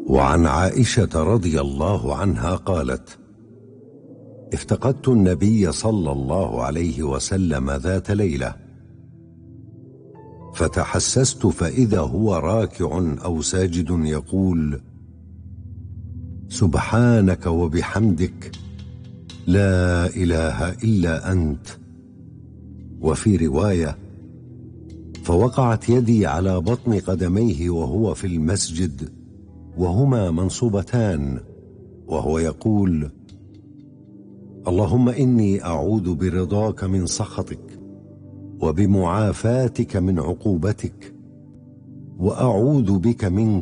وعن عائشة رضي الله عنها قالت: افتقدت النبي صلى الله عليه وسلم ذات ليلة، فتحسست فإذا هو راكع أو ساجد يقول: سبحانك وبحمدك لا إله إلا أنت. وفي رواية: فوقعت يدي على بطن قدميه وهو في المسجد وهما منصوبتان، وهو يقول: اللهم إني أعوذ برضاك من سخطك وبمعافاتك من عقوبتك، وأعوذ بك منك